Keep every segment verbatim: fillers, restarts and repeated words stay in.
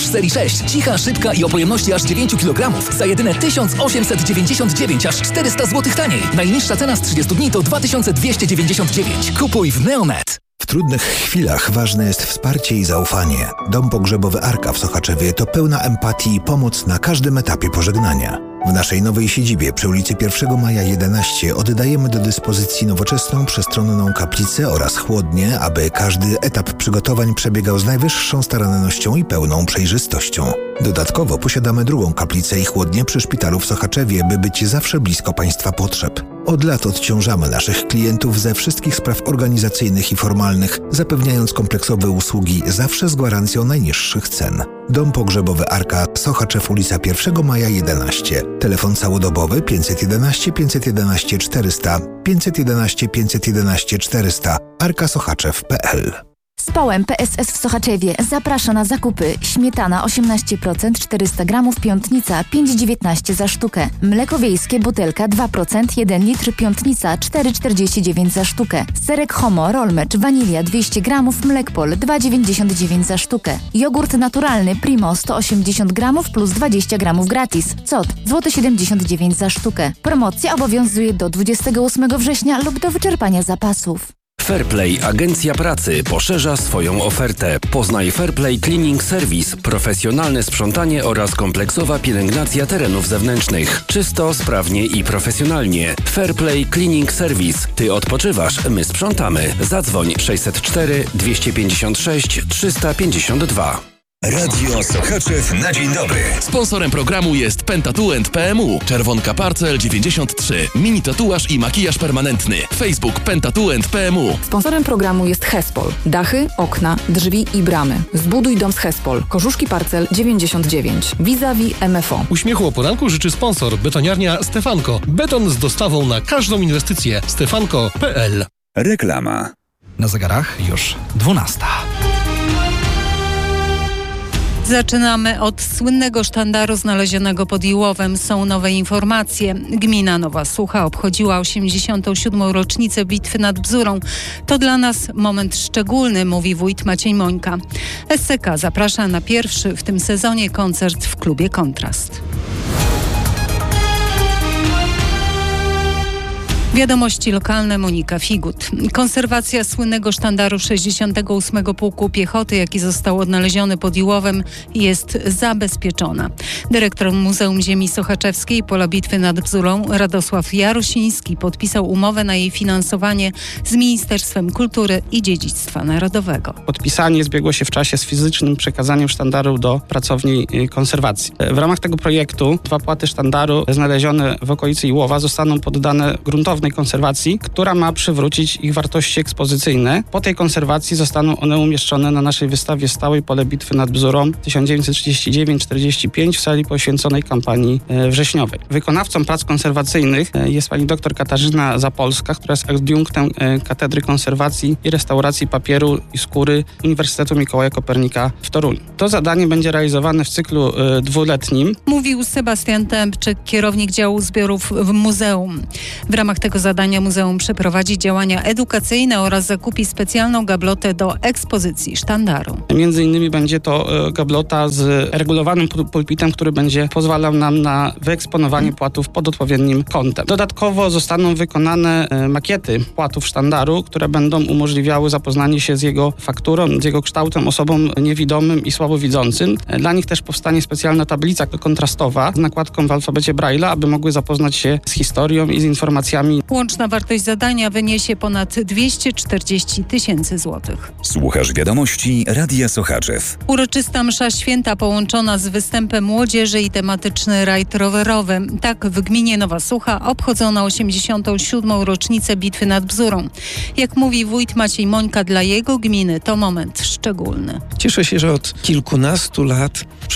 serii sześć. Cicha, szybka i o pojemności aż dziewięć kilogramów. Za jedyne tysiąc osiemset dziewięćdziesiąt dziewięć, aż czterysta złotych taniej. Najniższa cena z trzydziestu dni to dwa tysiące dwieście dziewięćdziesiąt dziewięć. Kupuj w Neonet. W trudnych chwilach ważne jest wsparcie i zaufanie. Dom pogrzebowy Arka w Sochaczewie to pełna empatii i pomoc na każdym etapie pożegnania. W naszej nowej siedzibie przy ulicy pierwszego maja jedenaście oddajemy do dyspozycji nowoczesną, przestronną kaplicę oraz chłodnię, aby każdy etap przygotowań przebiegał z najwyższą starannością i pełną przejrzystością. Dodatkowo posiadamy drugą kaplicę i chłodnię przy szpitalu w Sochaczewie, by być zawsze blisko Państwa potrzeb. Od lat odciążamy naszych klientów ze wszystkich spraw organizacyjnych i formalnych, zapewniając kompleksowe usługi zawsze z gwarancją najniższych cen. Dom pogrzebowy Arka, Sochaczew, ulica pierwszego maja jedenaście. Telefon całodobowy pięćset jedenaście pięćset jedenaście czterysta, pięćset jedenaście pięćset jedenaście czterysta, arkasoczaczew kropka p l. Społem P S S w Sochaczewie zaprasza na zakupy. Śmietana osiemnaście procent czterysta gramów Piątnica pięć dziewiętnaście za sztukę. Mleko wiejskie butelka dwa procent jeden litr Piątnica cztery czterdzieści dziewięć za sztukę. Serek Homo Rollmecz wanilia dwieście gramów Mlekpol dwa dziewięćdziesiąt dziewięć za sztukę. Jogurt naturalny Primo sto osiemdziesiąt gramów plus dwadzieścia gramów gratis. Cot siedemdziesiąt dziewięć złotych za sztukę. Promocja obowiązuje do dwudziestego ósmego września lub do wyczerpania zapasów. Fairplay Agencja Pracy poszerza swoją ofertę. Poznaj Fairplay Cleaning Service, profesjonalne sprzątanie oraz kompleksowa pielęgnacja terenów zewnętrznych. Czysto, sprawnie i profesjonalnie. Fairplay Cleaning Service. Ty odpoczywasz, my sprzątamy. Zadzwoń sześćset cztery dwieście pięćdziesiąt sześć trzysta pięćdziesiąt dwa. Radio Sochaczew na dzień dobry. Sponsorem programu jest Pentatuent P M U. Czerwonka Parcel dziewięćdziesiąt trzy. Mini tatuaż i makijaż permanentny. Facebook Pentatuent P M U. Sponsorem programu jest Hespol. Dachy, okna, drzwi i bramy. Zbuduj dom z Hespol. Korzuszki Parcel dziewięćdziesiąt dziewięć. Vis-a-vis M F O. Uśmiechu o poranku życzy sponsor. Betoniarnia Stefanko. Beton z dostawą na każdą inwestycję. stefanko kropka p l. Reklama. Na zegarach już dwunasta. Zaczynamy od słynnego sztandaru znalezionego pod Iłowem. Są nowe informacje. Gmina Nowa Sucha obchodziła osiemdziesiątą siódmą rocznicę bitwy nad Bzurą. To dla nas moment szczególny, mówi wójt Maciej Mońka. S C K zaprasza na pierwszy w tym sezonie koncert w klubie Kontrast. Wiadomości lokalne, Monika Figut. Konserwacja słynnego sztandaru sześćdziesiątego ósmego Pułku Piechoty, jaki został odnaleziony pod Iłowem, jest zabezpieczona. Dyrektor Muzeum Ziemi Sochaczewskiej Pola Bitwy nad Bzurą Radosław Jarusiński podpisał umowę na jej finansowanie z Ministerstwem Kultury i Dziedzictwa Narodowego. Podpisanie zbiegło się w czasie z fizycznym przekazaniem sztandaru do pracowni konserwacji. W ramach tego projektu dwa płaty sztandaru znalezione w okolicy Iłowa zostaną poddane gruntownej konserwacji, która ma przywrócić ich wartości ekspozycyjne. Po tej konserwacji zostaną one umieszczone na naszej wystawie stałej Pole Bitwy nad Bzurą tysiąc dziewięćset trzydzieści dziewięć czterdzieści pięć w sali poświęconej kampanii wrześniowej. Wykonawcą prac konserwacyjnych jest pani dr Katarzyna Zapolska, która jest adiunktem Katedry Konserwacji i Restauracji Papieru i Skóry Uniwersytetu Mikołaja Kopernika w Toruniu. To zadanie będzie realizowane w cyklu dwuletnim. Mówił Sebastian Tępczyk, kierownik działu zbiorów w muzeum. W ramach tego zadania muzeum przeprowadzi działania edukacyjne oraz zakupi specjalną gablotę do ekspozycji sztandaru. Między innymi będzie to gablota z regulowanym pulpitem, który będzie pozwalał nam na wyeksponowanie płatów pod odpowiednim kątem. Dodatkowo zostaną wykonane makiety płatów sztandaru, które będą umożliwiały zapoznanie się z jego fakturą, z jego kształtem osobom niewidomym i słabowidzącym. Dla nich też powstanie specjalna tablica kontrastowa z nakładką w alfabecie Braille'a, aby mogły zapoznać się z historią i z informacjami. Łączna wartość zadania wyniesie ponad dwieście czterdzieści tysięcy złotych. Słuchasz wiadomości Radia Sochaczew. Uroczysta msza święta połączona z występem młodzieży i tematyczny rajd rowerowy. Tak w gminie Nowa Sucha obchodzono osiemdziesiątą siódmą rocznicę bitwy nad Bzurą. Jak mówi wójt Maciej Mońka, dla jego gminy to moment szczególny. Cieszę się, że od kilkunastu lat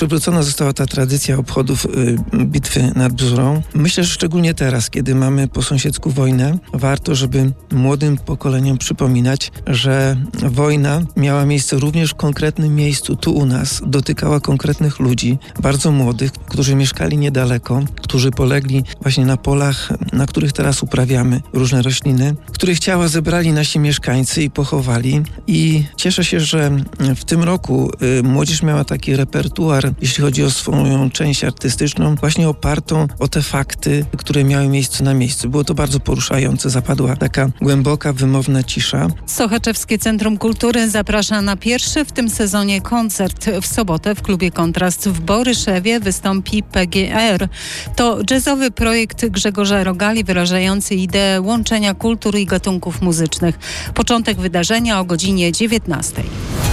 przywrócona została ta tradycja obchodów bitwy nad Bzurą. Myślę, że szczególnie teraz, kiedy mamy po sąsiedzku wojnę, warto, żeby młodym pokoleniom przypominać, że wojna miała miejsce również w konkretnym miejscu, tu u nas, dotykała konkretnych ludzi, bardzo młodych, którzy mieszkali niedaleko, którzy polegli właśnie na polach, na których teraz uprawiamy różne rośliny, których ciała zebrali nasi mieszkańcy i pochowali. I cieszę się, że w tym roku y, młodzież miała taki repertuar, jeśli chodzi o swoją część artystyczną, właśnie opartą o te fakty, które miały miejsce na miejscu. Było to bardzo poruszające, zapadła taka głęboka, wymowna cisza. Sochaczewskie Centrum Kultury zaprasza na pierwszy w tym sezonie koncert. W sobotę w klubie Kontrast w Boryszewie wystąpi P G R. To jazzowy projekt Grzegorza Rogali wyrażający ideę łączenia kultur i gatunków muzycznych. Początek wydarzenia o godzinie dziewiętnastej.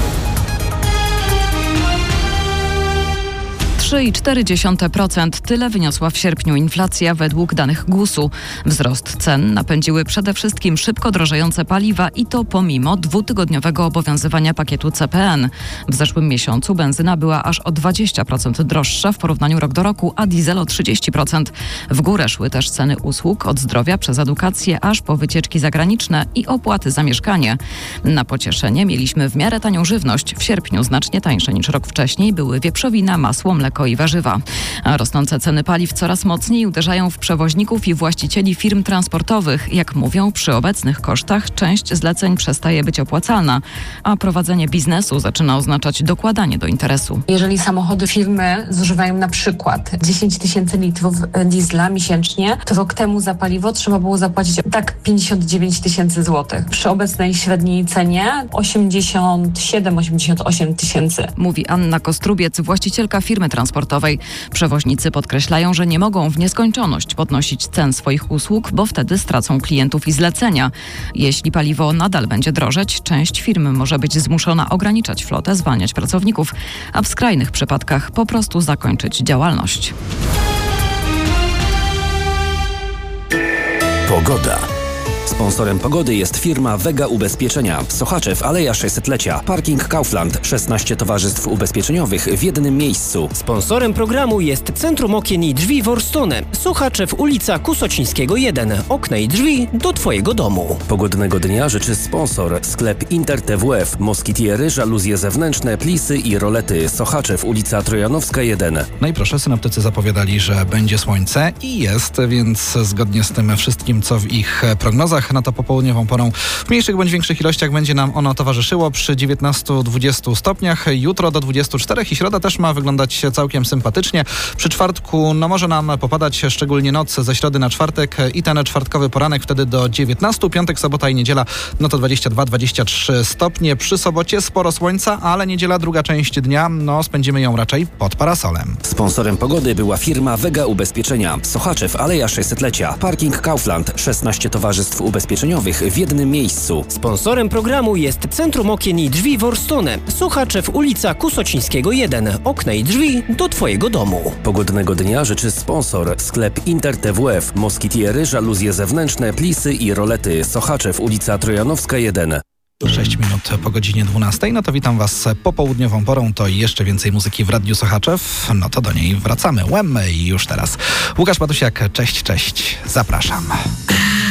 trzy i cztery dziesiąte procent. Tyle wyniosła w sierpniu inflacja według danych gusu. Wzrost cen napędziły przede wszystkim szybko drożejące paliwa i to pomimo dwutygodniowego obowiązywania pakietu C P N. W zeszłym miesiącu benzyna była aż o dwadzieścia procent droższa w porównaniu rok do roku, a diesel o trzydzieści procent. W górę szły też ceny usług od zdrowia przez edukację aż po wycieczki zagraniczne i opłaty za mieszkanie. Na pocieszenie mieliśmy w miarę tanią żywność. W sierpniu znacznie tańsze niż rok wcześniej były wieprzowina, masło, mleko i warzywa. A rosnące ceny paliw coraz mocniej uderzają w przewoźników i właścicieli firm transportowych. Jak mówią, przy obecnych kosztach część zleceń przestaje być opłacalna, a prowadzenie biznesu zaczyna oznaczać dokładanie do interesu. Jeżeli samochody firmy zużywają na przykład dziesięć tysięcy litrów diesla miesięcznie, to rok temu za paliwo trzeba było zapłacić tak pięćdziesiąt dziewięć tysięcy złotych. Przy obecnej średniej cenie osiemdziesiąt siedem osiemdziesiąt osiem tysięcy. Mówi Anna Kostrubiec, właścicielka firmy transportowej. Przewoźnicy podkreślają, że nie mogą w nieskończoność podnosić cen swoich usług, bo wtedy stracą klientów i zlecenia. Jeśli paliwo nadal będzie drożeć, część firm może być zmuszona ograniczać flotę, zwalniać pracowników, a w skrajnych przypadkach po prostu zakończyć działalność. Pogoda. Sponsorem pogody jest firma Vega Ubezpieczenia. Sochaczew, Aleja sześćsetlecia. Parking Kaufland. szesnaście towarzystw ubezpieczeniowych w jednym miejscu. Sponsorem programu jest Centrum Okien i Drzwi Worstone. Sochaczew, ulica Kusocińskiego jeden. Okna i drzwi do Twojego domu. Pogodnego dnia życzy sponsor. Sklep Inter T W F. Moskitiery, żaluzje zewnętrzne, plisy i rolety. Sochaczew, ulica Trojanowska jeden. No i proszę, synoptycy zapowiadali, że będzie słońce i jest, więc zgodnie z tym wszystkim, co w ich prognozach, no to popołudniową porą w mniejszych bądź większych ilościach będzie nam ono towarzyszyło przy dziewiętnastu do dwudziestu stopniach, jutro do dwudziestu czterech i środa też ma wyglądać całkiem sympatycznie. Przy czwartku no może nam popadać szczególnie noc ze środy na czwartek i ten czwartkowy poranek wtedy do dziewiętnastu, piątek, sobota i niedziela no to dwadzieścia dwa do dwudziestu trzech stopni. Przy sobocie sporo słońca, ale niedziela, druga część dnia, no spędzimy ją raczej pod parasolem. Sponsorem pogody była firma Vega Ubezpieczenia. Sochaczew, Aleja sześćsetlecia. Parking Kaufland. szesnaście towarzystw ubezpieczeniowych w jednym miejscu. Sponsorem programu jest Centrum Okien i Drzwi Worstone. Sochaczew, ulica Kusocińskiego jeden. Okna i drzwi do Twojego domu. Pogodnego dnia życzy sponsor. Sklep Inter T W F. Moskitiery, żaluzje zewnętrzne, plisy i rolety. Sochaczew, ulica Trojanowska jeden. sześć minut po godzinie dwunastej. No to witam Was popołudniową porą. To jeszcze więcej muzyki w Radiu Sochaczew. No to do niej wracamy. Łemy i już teraz. Łukasz Matusiak, cześć, cześć. Zapraszam.